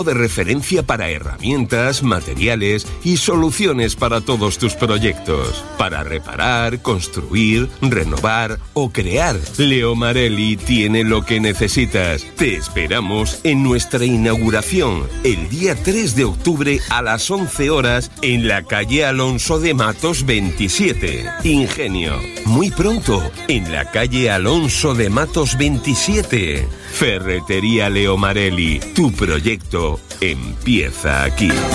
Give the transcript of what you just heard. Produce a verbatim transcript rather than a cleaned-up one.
de referencia para herramientas, materiales y soluciones para todos tus proyectos. Para reparar, construir, renovar o crear, Leo Marelli tiene lo que necesitas. Te esperamos en nuestra inauguración el día tres de octubre a las once horas en la calle Alonso de Matos veintisiete. Ingenio. Muy pronto en la calle Alonso de Matos veintisiete. Ferretería Leo Marelli. Tu proyecto empieza aquí.